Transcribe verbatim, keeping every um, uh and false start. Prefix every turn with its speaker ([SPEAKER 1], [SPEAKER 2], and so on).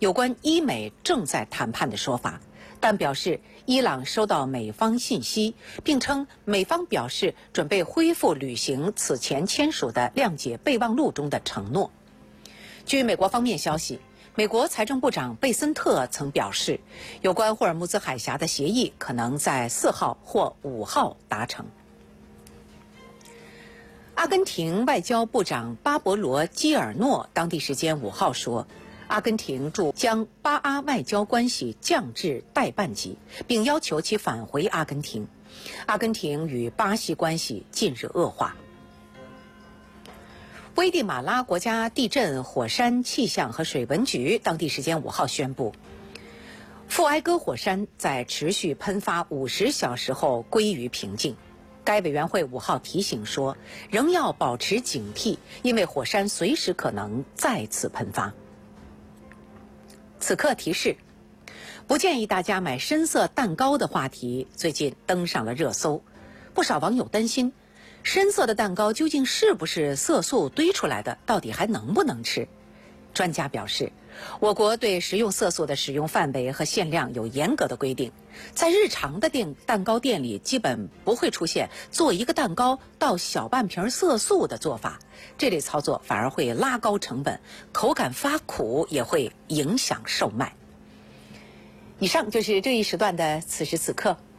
[SPEAKER 1] 有关伊美正在谈判的说法，但表示伊朗收到美方信息，并称美方表示准备恢复履行此前签署的谅解备忘录中的承诺。据美国方面消息，美国财政部长贝森特曾表示，有关霍尔木兹海峡的协议可能在四号或五号达成。阿根廷外交部长巴勃罗·基尔诺当地时间五号说，阿根廷驻将巴阿外交关系降至代办级，并要求其返回阿根廷。阿根廷与巴西关系近日恶化。危地马拉国家地震、火山、气象和水文局当地时间五号宣布，富埃戈火山在持续喷发五十小时后归于平静。该委员会五号提醒说，仍要保持警惕，因为火山随时可能再次喷发。此刻提示，不建议大家买深色蛋糕的话题最近登上了热搜，不少网友担心，深色的蛋糕究竟是不是色素堆出来的，到底还能不能吃？专家表示，我国对食用色素的使用范围和限量有严格的规定，在日常的店蛋糕店里基本不会出现做一个蛋糕倒小半瓶色素的做法，这类操作反而会拉高成本，口感发苦，也会影响售卖。以上就是这一时段的此时此刻。